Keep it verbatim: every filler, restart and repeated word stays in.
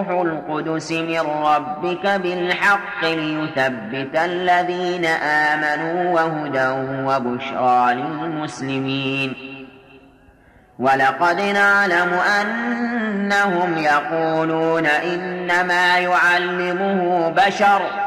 القدس من ربك بالحق ليثبت الذين آمنوا وهدى وبشرى للمسلمين. ولقد نعلم أنهم يقولون إنما يعلمه بشر